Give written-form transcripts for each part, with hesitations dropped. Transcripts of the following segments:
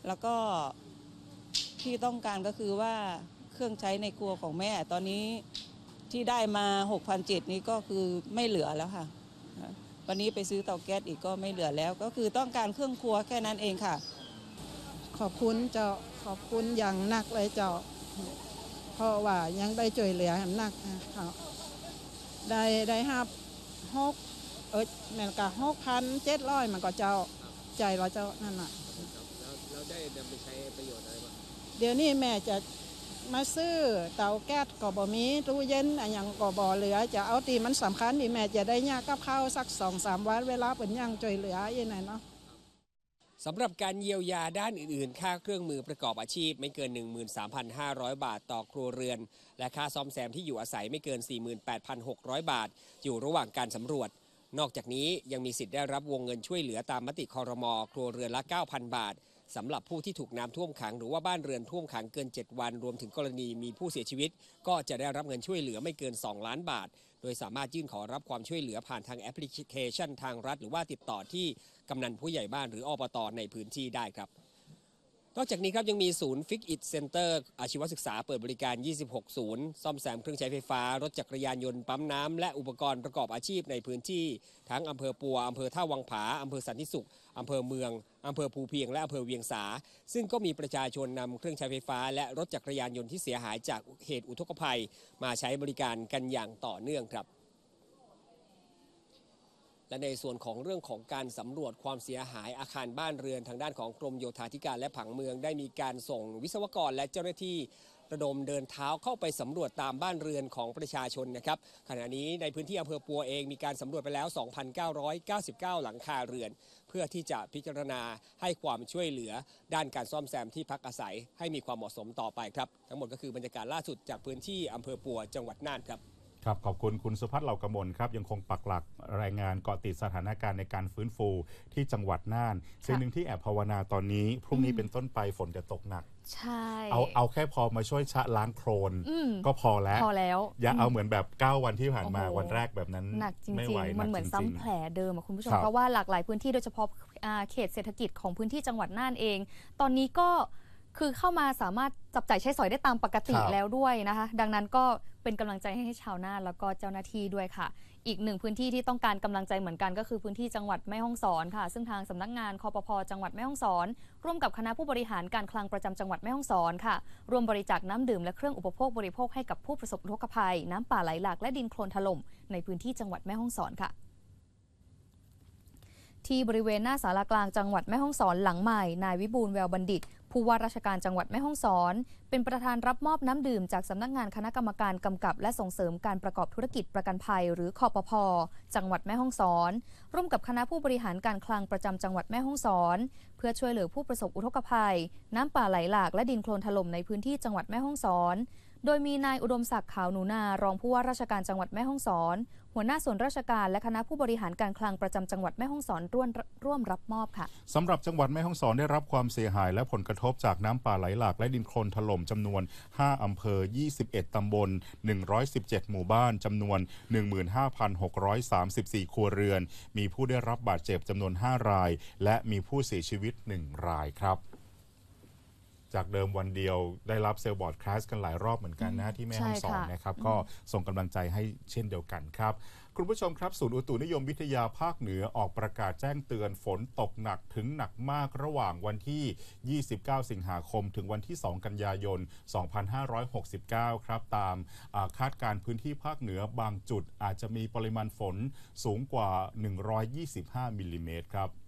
แล้วก็ที่ต้องการก็คือว่าเครื่องใช้ในครัวของแม่ตอนนี้ที่ได้มา 6,700 นี้ก็คือไม่เหลือแล้วค่ะวันนี้ไปซื้อเตาแก๊สอีกก็ไม่เหลือแล้วก็คือต้องการเครื่องครัวแค่นั้นเองค่ะขอบคุณเจ้าขอบคุณอย่างหนักเลยเจ้าเพราะว่ายังได้ช่วยเหลือหนักค่ะได้แม่นก็6,700มันก็เจ้าใจเราเจ้านั่นน่ะเราได้นำไปใช้ประโยชน์อะไรบ้างเดี๋ยวนี้แม่จะมาซื้อเตาแก๊สก็บ่มีตู้เย็นอะไรอย่างก็บ่เหลือจะเอาตีมันสำคัญที่แม่จะได้ย่างกับข้าวสัก 2-3 วันเวลาเป็นย่างช่วยเหลืออย่างนั้นเนาะสำหรับการเยียวยาด้านอื่นๆค่าเครื่องมือประกอบอาชีพไม่เกิน 13,500 บาทต่อครัวเรือนและค่าซ่อมแซมที่อยู่อาศัยไม่เกิน 48,600 บาทอยู่ระหว่างการสำรวจนอกจากนี้ยังมีสิทธิ์ได้รับวงเงินช่วยเหลือตามมติครม.ครัวเรือนละ 9,000 บาทสำหรับผู้ที่ถูกน้ำท่วมขังหรือว่าบ้านเรือนท่วมขังเกิน 7 วันรวมถึงกรณีมีผู้เสียชีวิตก็จะได้รับเงินช่วยเหลือไม่เกิน 2 ล้านบาทโดยสามารถยื่นขอรับความช่วยเหลือผ่านทางแอปพลิเคชันทางรัฐหรือว่าติดต่อที่กำนันผู้ใหญ่บ้านหรืออบต.ในพื้นที่ได้ครับนอกจากนี้ครับยังมีศูนย์ Fix It Center อาชีวศึกษาเปิดบริการ 26 ศูนย์ซ่อมแซมเครื่องใช้ไฟฟ้ารถจักรยานยนต์ปั๊มน้ำและอุปกรณ์ประกอบอาชีพในพื้นที่ทั้งอำเภอปัวอำเภอท่าวังผาอำเภอสันติสุขอำเภอเมืองอำเภอภูเพียงและอำเภอเวียงสาซึ่งก็มีประชาชนนำเครื่องใช้ไฟฟ้าและรถจักรยานยนต์ที่เสียหายจากเหตุอุทกภัยมาใช้บริการกันอย่างต่อเนื่องครับและในส่วนของเรื่องของการสำรวจความเสียหายอาคารบ้านเรือนทางด้านของกรมโยธาธิการและผังเมืองได้มีการส่งวิศวกรและเจ้าหน้าที่ระดมเดินเท้าเข้าไปสำรวจตามบ้านเรือนของประชาชนนะครับขณะนี้ในพื้นที่อำเภอปัวเองมีการสำรวจไปแล้ว 2,999 หลังคาเรือนเพื่อที่จะพิจารณาให้ความช่วยเหลือด้านการซ่อมแซมที่พักอาศัยให้มีความเหมาะสมต่อไปครับทั้งหมดก็คือบรรยากาศล่าสุดจากพื้นที่อำเภอปัวจังหวัดน่านครับครับขอบคุณคุณสุภัทรเหล่ากมลครับยังคงปักหลักรายงานเกาะติดสถานการณ์ในการฟื้นฟูที่จังหวัดน่านสิ่งหนึ่งที่แอบภาวนาตอนนี้พรุ่งนี้เป็นต้นไปฝนจะตกหนักใช่เอาแค่พอมาช่วยชะล้างโคลนก็พอแล้วอย่าเอาเหมือนแบบ9วันที่ผ่านมาวันแรกแบบนั้นหนักจริงๆมันเหมือนซ้ำแผลเดิมคุณผู้ชมเพราะว่าหลากหลายพื้นที่โดยเฉพาะเขตเศรษฐกิจของพื้นที่จังหวัดน่านเองตอนนี้ก็คือเข้ามาสามารถจับจ่ายใช้สอยได้ตามปกติแล้วด้วยนะคะดังนั้นก็เป็นกำลังใจให้ชาวน่านแล้วก็เจ้าหน้าที่ด้วยค่ะอีกหนึ่งพื้นที่ที่ต้องการกำลังใจเหมือนกันก็คือพื้นที่จังหวัดแม่ฮ่องสอนค่ะซึ่งทางสำนักงานคปภ.จังหวัดแม่ฮ่องสอนร่วมกับคณะผู้บริหารการคลังประจำจังหวัดแม่ฮ่องสอนค่ะร่วมบริจาคน้ำดื่มและเครื่องอุปโภคบริโภคให้กับผู้ประสบอุทกภัยน้ำป่าไหลหลากและดินโคลนถล่มในพื้นที่จังหวัดแม่ฮ่องสอนค่ะที่บริเวณหน้าศาลากลางจังหวัดแม่ฮ่องสอนหลังใหม่นายวิบูลย์แววบัณฑิตผู้ว่าราชการจังหวัดแม่ฮ่องสอนเป็นประธานรับมอบน้ำดื่มจากสำนักงานคณะกรรมการกำกับและส่งเสริมการประกอบธุรกิจประกันภัยหรือคปภ.จังหวัดแม่ฮ่องสอนร่วมกับคณะผู้บริหารการคลังประจำจังหวัดแม่ฮ่องสอนเพื่อช่วยเหลือผู้ประสบอุทกภัยน้ำป่าไหลหลากและดินโคลนถล่มในพื้นที่จังหวัดแม่ฮ่องสอนโดยมีนายอุดมศักดิ์ขาวหนูนารองผู้ว่าราชการจังหวัดแม่ฮ่องสอนหัวหน้าส่วนราชการและคณะผู้บริหารการคลังประจำจังหวัดแม่ฮ่องสอนร่วมรับมอบค่ะสำหรับจังหวัดแม่ฮ่องสอนได้รับความเสียหายและผลกระทบจากน้ำป่าไหลหลากและดินโคลนถล่มจำนวน5อำเภอ21ตำบล117หมู่บ้านจำนวน 15,634 ครัวเรือนมีผู้ได้รับบาดเจ็บจำนวน5รายและมีผู้เสียชีวิต1รายครับจากเดิมวันเดียวได้รับเซลล์บอร์ดคลาสกันหลายรอบเหมือนกันนะที่แม่ฮ่องสอนนะครับก็ส่งกำลังใจให้เช่นเดียวกันครับคุณผู้ชมครับศูนย์อุตุนิยมวิทยาภาคเหนือออกประกาศแจ้งเตือนฝนตกหนักถึงหนักมากระหว่างวันที่ 29 สิงหาคมถึงวันที่ 2 กันยายน 2569 ครับตามคาดการณ์พื้นที่ภาคเหนือบางจุดอาจจะมีปริมาณฝนสูงกว่า 125 มิลลิเมตรครับ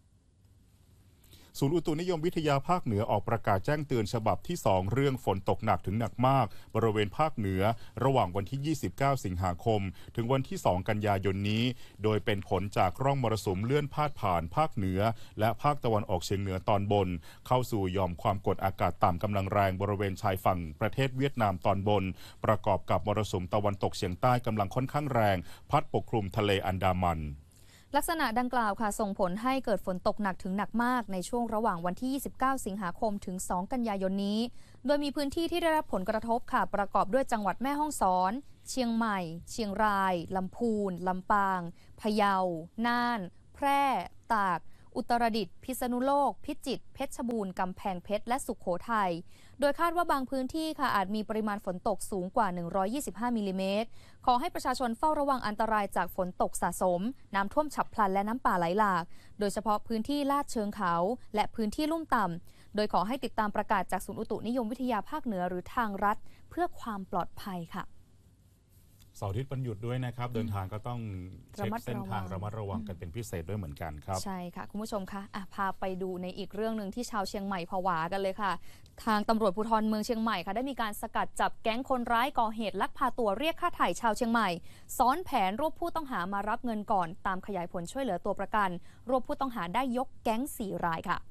ศูนย์อุตุนิยมวิทยาภาคเหนือออกประกาศแจ้งเตือนฉบับที่2เรื่องฝนตกหนักถึงหนักมากบริเวณภาคเหนือระหว่างวันที่ 29 สิงหาคมถึงวันที่ 2 กันยายนนี้โดยเป็นผลจากร่องมรสุมเลื่อนพาดผ่านภาคเหนือและภาคตะวันออกเฉียงเหนือตอนบนเข้าสู่หย่อมความกดอากาศต่ำกำลังแรงบริเวณชายฝั่งประเทศเวียดนามตอนบนประกอบกับมรสุมตะวันตกเฉียงใต้กำลังค่อนข้างแรงพัดปกคลุมทะเลอันดามันลักษณะดังกล่าวค่ะส่งผลให้เกิดฝนตกหนักถึงหนักมากในช่วงระหว่างวันที่ 29 สิงหาคมถึง 2 กันยายนนี้โดยมีพื้นที่ที่ได้รับผลกระทบค่ะประกอบด้วยจังหวัดแม่ฮ่องสอนเชียงใหม่เชียงรายลำพูนลำปางพะเยาน่านแพร่ตากอุตรดิตถ์พิษณุโลกพิจิตรเพชรบูรณ์กำแพงเพชรและสุโขทัยโดยคาดว่าบางพื้นที่ค่ะอาจมีปริมาณฝนตกสูงกว่า125มิลลิเมตรขอให้ประชาชนเฝ้าระวังอันตรายจากฝนตกสะสมน้ำท่วมฉับพลันและน้ำป่าไหลหลากโดยเฉพาะพื้นที่ลาดเชิงเขาและพื้นที่ลุ่มต่ำโดยขอให้ติดตามประกาศจากศูนย์อุตุนิยมวิทยาภาคเหนือหรือทางรัฐเพื่อความปลอดภัยค่ะเสาร์อาทิตย์วันหยุดด้วยนะครับเดินทางก็ต้องเช็คเส้นทางระมัดระวังกันเป็นพิเศษด้วยเหมือนกันครับใช่ค่ะคุณผู้ชมคะพาไปดูในอีกเรื่องหนึ่งที่ชาวเชียงใหม่ผวากันเลยค่ะทางตำรวจภูธรเมืองเชียงใหม่ค่ะได้มีการสกัดจับแก๊งคนร้ายก่อเหตุลักพาตัวเรียกค่าไถ่ชาวเชียงใหม่ซ้อนแผนรวบผู้ต้องหามารับเงินก่อนตามขยายผลช่วยเหลือตัวประกันรวบผู้ต้องหาได้ยกแก๊ง4 รายค่ะ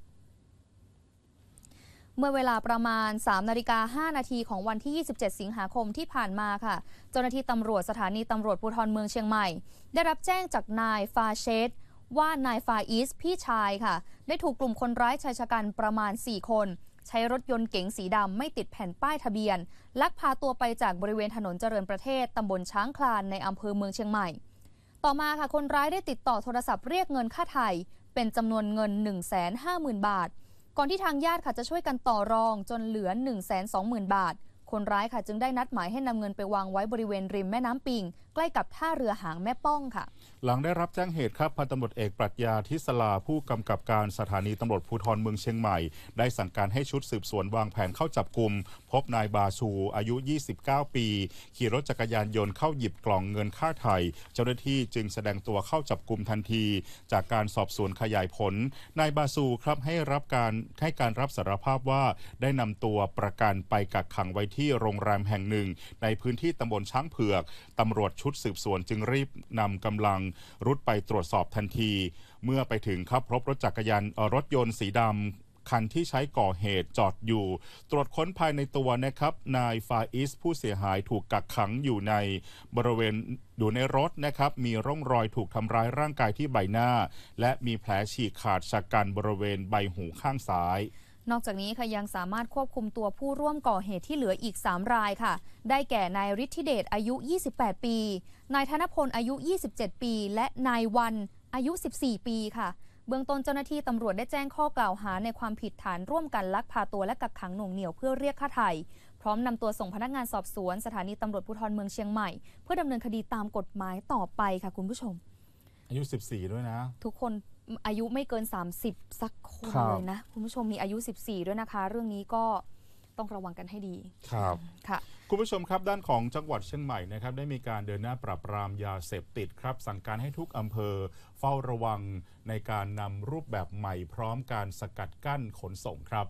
เมื่อเวลาประมาณ 3:05 นาทีของวันที่ 27 สิงหาคมที่ผ่านมาค่ะเจ้าหน้าที่ตำรวจสถานีตำรวจภูธรเมืองเชียงใหม่ได้รับแจ้งจากนายฟาเชตว่านายฟาอิสพี่ชายค่ะได้ถูกกลุ่มคนร้ายชายชะกันประมาณ 4 คนใช้รถยนต์เก๋งสีดำไม่ติดแผ่นป้ายทะเบียนลักพาตัวไปจากบริเวณถนนเจริญประเทศตำบลช้างคลานในอำเภอเมืองเชียงใหม่ต่อมาค่ะคนร้ายได้ติดต่อโทรศัพท์เรียกเงินค่าไถ่เป็นจำนวนเงิน 150,000 บาทก่อนที่ทางญาติค่ะจะช่วยกันต่อรองจนเหลือ 120,000 บาทคนร้ายค่ะจึงได้นัดหมายให้นำเงินไปวางไว้บริเวณริมแม่น้ำปิงใกล้กับท่าเรือหางแม่ป้องค่ะหลังได้รับแจ้งเหตุครับพันตำรวจเอกปรัชญาทิศลาผู้กำกับการสถานีตำรวจภูธรเมืองเชียงใหม่ได้สั่งการให้ชุดสืบสวนวางแผนเข้าจับกุมพบนายบาชูอายุ29ปีขี่รถจักรยานยนต์เข้าหยิบกล่องเงินค่าไถ่เจ้าหน้าที่จึงแสดงตัวเข้าจับกุมทันทีจากการสอบสวนขยายผลนายบาชูครับให้การรับสารภาพว่าได้นำตัวประกันไปกักขังไว้ที่โรงแรมแห่งหนึ่งในพื้นที่ตำบลช้างเผือกตำรวจชุดสืบสวนจึงรีบนำกำลังรุดไปตรวจสอบทันทีเมื่อไปถึงครับพบรถยนต์สีดำคันที่ใช้ก่อเหตุจอดอยู่ตรวจค้นภายในตัวนะครับนายฟาอิสผู้เสียหายถูกกักขังอยู่ในบริเวณอยู่ในรถนะครับมีร่องรอยถูกทำร้ายร่างกายที่ใบหน้าและมีแผลฉีกขาดชะกันบริเวณใบหูข้างซ้ายนอกจากนี้ค่ะยังสามารถควบคุมตัวผู้ร่วมก่อเหตุที่เหลืออีก3 รายค่ะได้แก่นายฤทธิเดชอายุ28ปีนายธนพลอายุ27ปีและนายวันอายุ14ปีค่ะเบื้องต้นเจ้าหน้าที่ตำรวจได้แจ้งข้อกล่าวหาในความผิดฐานร่วมกันลักพาตัวและกักขังหน่วงเหนี่ยวเพื่อเรียกค่าไถ่พร้อมนำตัวส่งพนักงานสอบสวนสถานีตำรวจภูธรเมืองเชียงใหม่เพื่อดำเนินคดีตามกฎหมายต่อไปค่ะคุณผู้ชมอายุ14ด้วยนะทุกคนอายุไม่เกิน30สักคนเลยนะคุณผู้ชมมีอายุ14ด้วยนะคะเรื่องนี้ก็ต้องระวังกันให้ดีครับค่ะคุณผู้ชมครับด้านของจังหวัดเชียงใหม่นะครับได้มีการเดินหน้าปราบปรามยาเสพติดครับสั่งการให้ทุกอำเภอเฝ้าระวังในการนำรูปแบบใหม่พร้อมการสกัดกั้นขนส่งครับ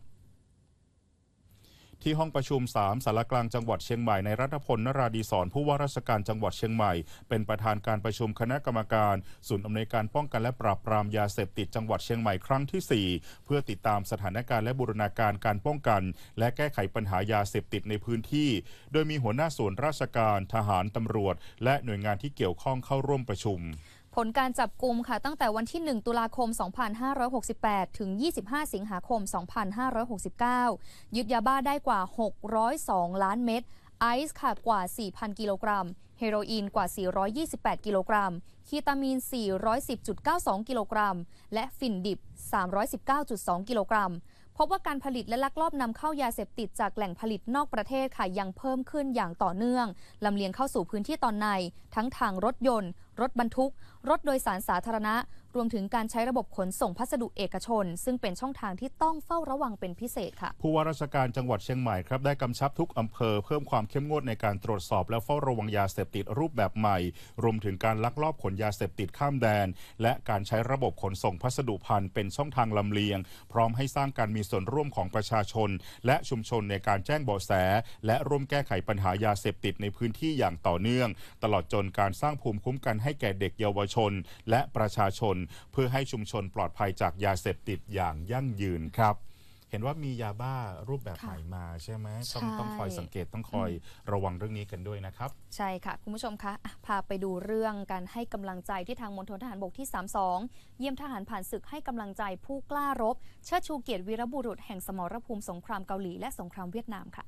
ที่ห้องประชุม3สารกลางจังหวัดเชียงใหม่ในรัฐพลนราดีศรผู้ว่าราชการจังหวัดเชียงใหม่เป็นประธานการประชุมคณะกรรมการศูนย์อำนวยการป้องกันและปราบปรามยาเสพติดจังหวัดเชียงใหม่ครั้งที่4เพื่อติดตามสถานการณ์และบูรณาการการป้องกันและแก้ไขปัญหายาเสพติดในพื้นที่โดยมีหัวหน้าส่วนราชการทหารตำรวจและหน่วยงานที่เกี่ยวข้องเข้าร่วมประชุมผลการจับกุมค่ะตั้งแต่วันที่1ตุลาคม2568ถึง25สิงหาคม2569ยึดยาบ้าได้กว่า602ล้านเม็ดไอซ์ค่ะกว่า 4,000 กิโลกรัมเฮโรอีนกว่า428กิโลกรัมคีตามีน410.92กิโลกรัมและฝิ่นดิบ319.2กิโลกรัมพบว่าการผลิตและลักลอบนำเข้ายาเสพติดจากแหล่งผลิตนอกประเทศค่ะยังเพิ่มขึ้นอย่างต่อเนื่องลำเลียงเข้าสู่พื้นที่ตอนในทั้งทางรถยนต์รถบรรทุกรถโดยสารสาธารณะรวมถึงการใช้ระบบขนส่งพัสดุเอกชนซึ่งเป็นช่องทางที่ต้องเฝ้าระวังเป็นพิเศษค่ะผู้ว่าราชการจังหวัดเชียงใหม่ครับได้กำชับทุกอำเภอเพิ่มความเข้มงวดในการตรวจสอบและเฝ้าระวังยาเสพติดรูปแบบใหม่รวมถึงการลักลอบขนยาเสพติดข้ามแดนและการใช้ระบบขนส่งพัสดุภัณฑ์เป็นช่องทางลำเลียงพร้อมให้สร้างการมีส่วนร่วมของประชาชนและชุมชนในการแจ้งเบาะแสและร่วมแก้ไขปัญหายาเสพติดในพื้นที่อย่างต่อเนื่องตลอดจนการสร้างภูมิคุ้มกันให้แก่เด็กเยาวชนและประชาชนเพื่อให้ชุมชนปลอดภัยจากยาเสพติดอย่างยั่งยืนครับเห็นว่ามียาบ้ารูปแบบใหม่มาใช่ไหมต้องคอยสังเกตต้องคอยระวังเรื่องนี้กันด้วยนะครับใช่ค่ะคุณผู้ชมคะพาไปดูเรื่องการให้กำลังใจที่ทางมณฑลทหารบกที่32เยี่ยมทหารผ่านศึกให้กำลังใจผู้กล้ารบเชิดชูเกียรติวีรบุรุษแห่งสมรภูมิสงครามเกาหลีและสงครามเวียดนามค่ะ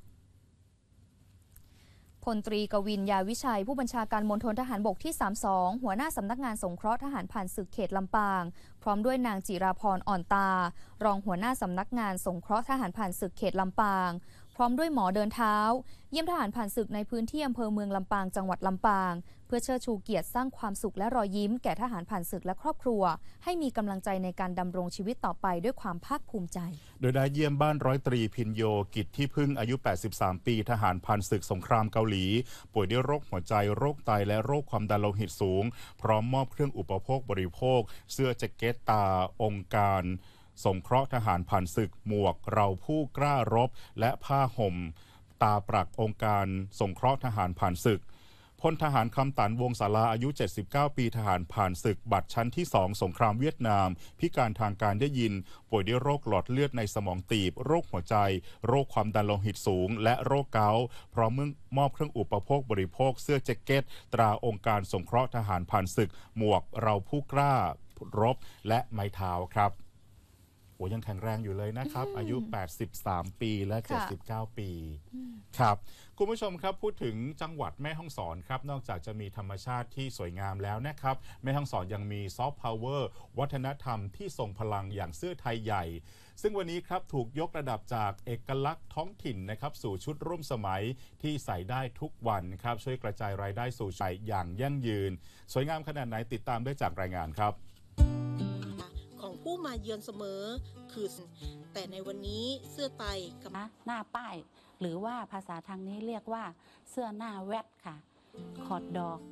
พลตรีกวินยาวิชัยผู้บัญชาการมณฑลทหารบกที่32หัวหน้าสำนักงานสงเคราะห์ทหารผ่านศึกเขตลำปางพร้อมด้วยนางจิราพรอ่อนตารองหัวหน้าสำนักงานสงเคราะห์ทหารผ่านศึกเขตลำปางพร้อมด้วยหมอเดินเท้าเยี่ยมทหารผ่านศึกในพื้นที่อำเภอเมืองลำปางจังหวัดลำปางเพื่อเชิดชูเกียรติสร้างความสุขและรอยยิ้มแก่ทหารผ่านศึกและครอบครัวให้มีกำลังใจในการดำรงชีวิตต่อไปด้วยความภาคภูมิใจโดยได้เยี่ยมบ้านร้อยตรีพินโยกิจที่พึ่งอายุ 83 ปีทหารผ่านศึกสงครามเกาหลีป่วยด้วยโรคหัวใจโรคไตและโรคความดันโลหิตสูงพร้อมมอบเครื่องอุปโภคบริโภคเสื้อแจ็คเก็ตตาองค์การสงเคราะห์ทหารผ่านศึกหมวกเราผู้กล้ารบและผ้าห่มตาปรักองค์การสงเคราะห์ทหารผ่านศึกพลทหารคำตันวงศาลาอายุ 79 ปีทหารผ่านศึกบัตรชั้นที่ 2 สงครามเวียดนามพิการทางการได้ยินป่วยด้วยโรคหลอดเลือดในสมองตีบโรคหัวใจโรคความดันโลหิตสูงและโรคเกาต์พร้อมมอบเครื่องอุปโภคบริโภคเสื้อแจ็คเก็ตตราองค์การสงเคราะห์ทหารผ่านศึกหมวกเราผู้กล้ารบและไม้เท้าครับโอ้ยังแข็งแรงอยู่เลยนะครับอายุ 83 ปีและ 79 ปีครับคุณผู้ชมครับพูดถึงจังหวัดแม่ฮ่องสอนครับนอกจากจะมีธรรมชาติที่สวยงามแล้วนะครับแม่ฮ่องสอนยังมีซอฟต์พาวเวอร์วัฒนธรรมที่ทรงพลังอย่างเสื้อไทยใหญ่ซึ่งวันนี้ครับถูกยกระดับจากเอกลักษณ์ท้องถิ่นนะครับสู่ชุดร่วมสมัยที่ใส่ได้ทุกวันครับช่วยกระจายรายได้สู่ใจอย่างยั่งยืนสวยงามขนาดไหนติดตามได้จากรายงานครับของผู้มาเยือนเสมอคือแต่ในวันนี้เสื้อไตกับหน้าป้ายหรือว่าภาษาทางนี้เรียกว่าเสื้อหน้าแวดค่ะขอดดอก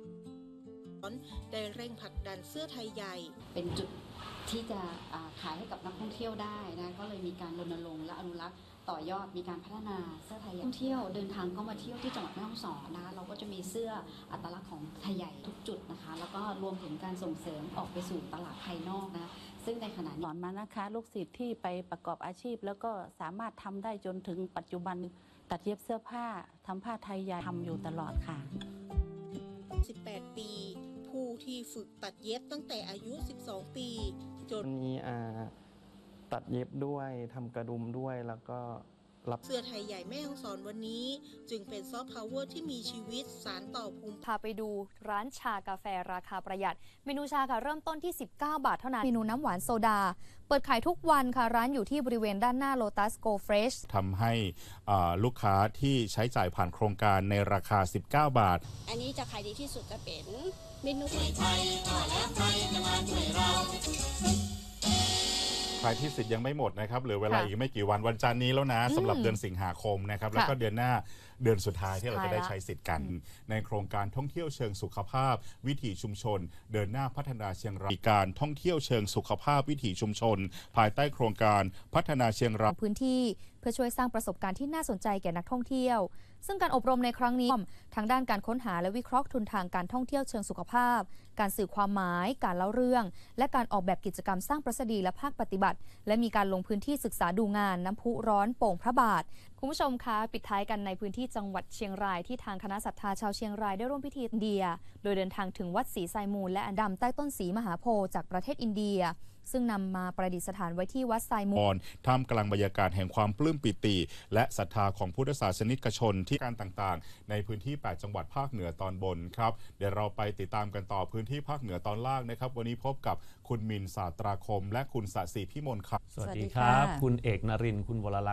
ได้เร่งผลักดันเสื้อไทยใหญ่เป็นจุดที่จะขายให้กับนักท่องเที่ยวได้นะก็เลยมีการรณรงค์และอนุรักษ์ต่อยอดมีการพัฒนาเสื้อไทยท่องเที่ยวเดินทางเข้ามาเที่ยวที่จังหวัดแม่ฮ่องสอนนะคะเราก็จะมีเสื้ออัตลักษณ์ของไทยใหญ่ทุกจุดนะคะแล้วก็รวมถึงการส่งเสริมออกไปสู่ตลาดภายนอกนะซึ่งในขณะนี้สอนมานะคะลูกศิษย์ที่ไปประกอบอาชีพแล้วก็สามารถทำได้จนถึงปัจจุบันตัดเย็บเสื้อผ้าทำผ้าไทยใหญ่ทำอยู่ตลอดค่ะ 18 ปีผู้ที่ฝึกตัดเย็บตั้งแต่อายุ12 ปีจนมีตัดเย็บด้วยทำกระดุมด้วยแล้วก็เสื้อไทยใหญ่แม่ฮ่องสอนวันนี้จึงเป็นซอฟต์พาวเวอร์ที่มีชีวิตสานต่อภูมิพาไปดูร้านชากาแฟราคาประหยัดเมนูชาค่ะเริ่มต้นที่19 บาทเท่านั้นเมนูน้ำหวานโซดาเปิดขายทุกวันค่ะร้านอยู่ที่บริเวณด้านหน้า Lotus Go Fresh ทำให้ลูกค้าที่ใช้จ่ายผ่านโครงการในราคา19 บาทอันนี้จะขายดีที่สุดจะเป็นเมนูไทยแล้วไทยจะมาช่วยเราใครที่สิทธิ์ยังไม่หมดนะครับเหลือเวลาอีกไม่กี่วันจันทร์นี้แล้วนะสำหรับเดือนสิงหาคมนะครับแล้วก็เดือนหน้าเดือนสุดท้ายที่เราจะได้ใช้สิทธิ์กันในโครงการท่องเที่ยวเชิงสุขภาพวิถีชุมชนเดินหน้าพัฒนาเชียงรายการท่องเที่ยวเชิงสุขภาพวิถีชุมชนภายใต้โครงการพัฒนาเชียงรายพื้นที่เพื่อช่วยสร้างประสบการณ์ที่น่าสนใจแก่นักท่องเที่ยวซึ่งการอบรมในครั้งนี้ทางด้านการค้นหาและวิเคราะห์ทุนทางการท่องเที่ยวเชิงสุขภาพการสื่อความหมายการเล่าเรื่องและการออกแบบกิจกรรมสร้างประสิทธิและภาคปฏิบัติและมีการลงพื้นที่ศึกษาดูงานน้ำพุร้อนโป่งพระบาทคุณผู้ชมคะปิดท้ายกันในพื้นที่จังหวัดเชียงรายที่ทางคณะศรัทธาชาวเชียงรายได้ร่วมพิธีอินเดียโดยเดินทางถึงวัดศรีไซมูลและอันดำใต้ต้นศรีมหาโพธิ์จากประเทศอินเดียซึ่งนำมาประดิษฐานไว้ที่วัดไซมูลท่ามกลางบรรยากาศแห่งความปลื้มปิติและศรัทธาของพุทธศาสนิกชนที่การต่างๆในพื้นที่8จังหวัดภาคเหนือตอนบนครับเดี๋ยวเราไปติดตามกันต่อพื้นที่ภาคเหนือตอนล่างนะครับวันนี้พบกับคุณมินศาสตราคมและคุณสศิพิมลครับสวัสดีครับคุณเอกนรินทร์คุณวรลักษณ์